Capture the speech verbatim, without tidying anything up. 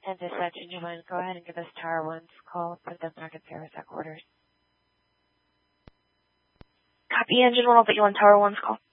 And dispatch engine one, go ahead and give us Tower one's call. Put them back in service at quarters. Copy engine one, I'll put you on Tower one's call.